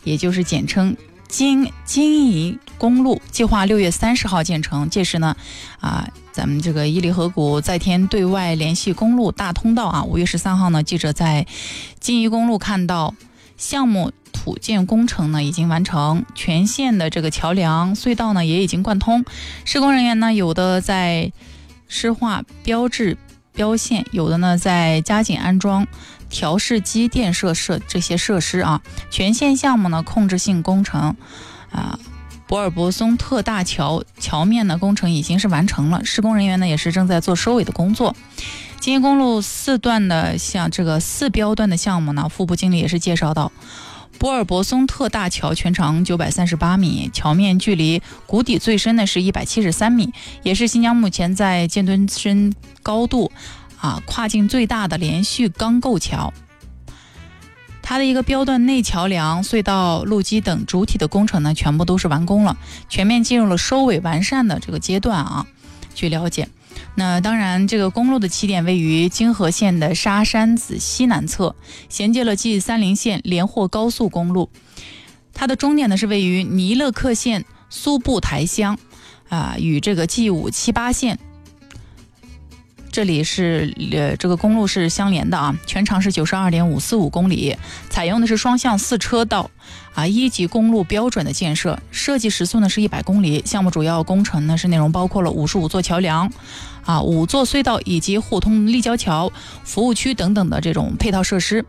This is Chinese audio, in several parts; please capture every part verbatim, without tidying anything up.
也就是简称京京宜公路，计划六月三十号建成。届时呢，啊，咱们这个伊犁河谷在天对外联系公路大通道啊，五月十三号呢，记者在京宜公路看到项目土建工程呢已经完成，全线的这个桥梁、隧道呢也已经贯通，施工人员呢有的在施画标志标线，有的呢在加紧安装调试机电设设这些设施啊。全线项目呢控制性工程啊，博尔博松特大桥桥面呢工程已经是完成了，施工人员呢也是正在做收尾的工作。京宜公路四段的像这个四标段的项目呢，副部经理也是介绍到，博尔博松特大桥全长九百三十八米，桥面距离谷底最深呢是一百七十三米，也是新疆目前在舰墩深高度啊跨境最大的连续钢构桥。它的一个标段内桥梁、隧道、路基等主体的工程呢，全部都是完工了，全面进入了收尾完善的这个阶段啊。据了解，那当然，这个公路的起点位于京河县的沙山子西南侧，衔接了 G 三十 线连霍高速公路。它的终点呢是位于尼勒克县苏布台乡，啊、呃，与这个 G 五七八 线。这里是呃，这个公路是相连的啊，全长是 九十二点五四五公里，采用的是双向四车道啊，一级公路标准的建设，设计时速呢是一百公里。项目主要工程呢是内容包括了五十五座桥梁啊，五座隧道以及互通立交桥、服务区等等的这种配套设施。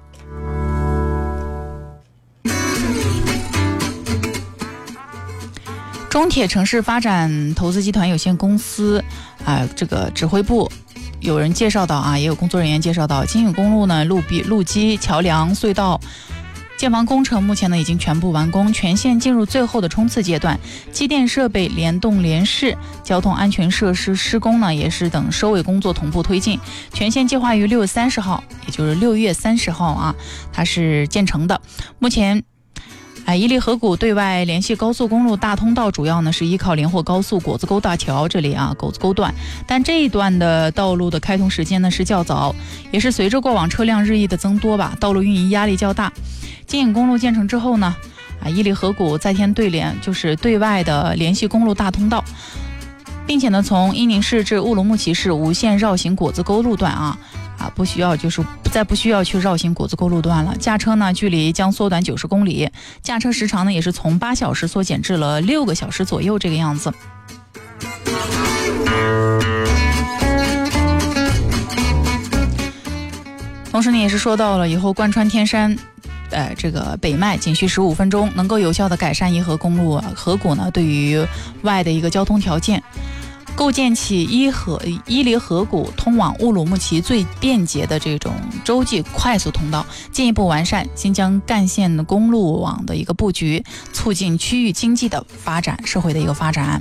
中铁城市发展投资集团有限公司啊，这个指挥部有人介绍到啊，也有工作人员介绍到，京宜公路呢路壁、路基、桥梁、隧道建房工程目前呢已经全部完工，全线进入最后的冲刺阶段，机电设备联动联试、交通安全设施施工呢也是等收尾工作同步推进，全线计划于六月三十号，也就是六月三十号啊，它是建成的。目前哎，伊犁河谷对外联系高速公路大通道主要呢是依靠连霍高速果子沟大桥这里啊狗子沟段，但这一段的道路的开通时间呢是较早，也是随着过往车辆日益的增多吧，道路运营压力较大。京宜公路建成之后呢，啊，伊犁河谷在天对联就是对外的联系公路大通道，并且呢从伊宁市至乌鲁木齐市无限绕行果子沟路段啊。啊，不需要，就是再不需要去绕行果子沟路段了。驾车呢，距离将缩短九十公里，驾车时长呢也是从八小时缩减至了六个小时左右这个样子。同时呢，也是说到了以后贯穿天山。呃，这个北脉仅需十五分钟，能够有效的改善伊河公路啊河谷呢对于外的一个交通条件。构建起伊河伊犁河谷通往乌鲁木齐最便捷的这种洲际快速通道，进一步完善新疆干线公路网的一个布局，促进区域经济的发展，社会的一个发展。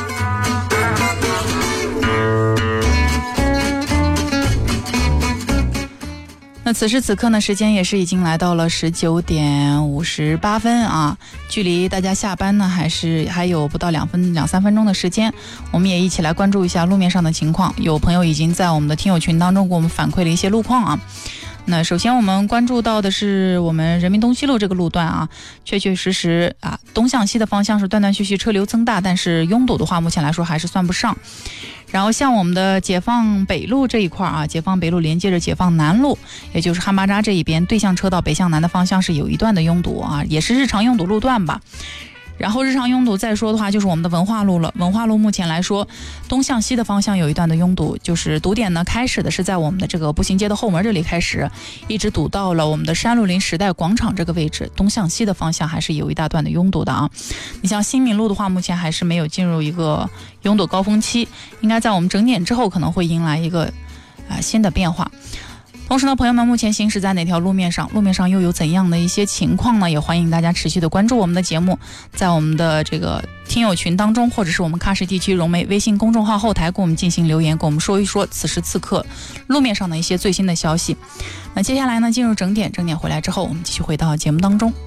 那此时此刻呢，时间也是已经来到了十九点五十八分啊，距离大家下班呢还是还有不到两分两三分钟的时间，我们也一起来关注一下路面上的情况。有朋友已经在我们的听友群当中给我们反馈了一些路况啊。那首先我们关注到的是我们人民东西路这个路段啊，确确实实啊，东向西的方向是断断续续车流增大，但是拥堵的话目前来说还是算不上。然后像我们的解放北路这一块啊，解放北路连接着解放南路，也就是汉巴扎这一边对向车道北向南的方向是有一段的拥堵啊，也是日常拥堵路段吧。然后日常拥堵再说的话就是我们的文化路了，文化路目前来说东向西的方向有一段的拥堵，就是堵点呢开始的是在我们的这个步行街的后门这里开始，一直堵到了我们的山路林时代广场这个位置，东向西的方向还是有一大段的拥堵的啊。你像新民路的话目前还是没有进入一个拥堵高峰期，应该在我们整点之后可能会迎来一个啊、呃、新的变化。同时呢，朋友们目前行驶在哪条路面上，路面上又有怎样的一些情况呢？也欢迎大家持续的关注我们的节目，在我们的这个听友群当中，或者是我们喀什地区融媒微信公众号后台给我们进行留言，给我们说一说此时此刻路面上的一些最新的消息。那接下来呢，进入整点，整点回来之后，我们继续回到节目当中。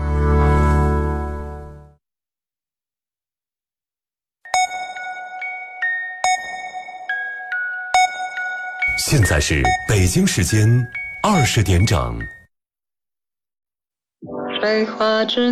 现在是北京时间二十点整。 水花之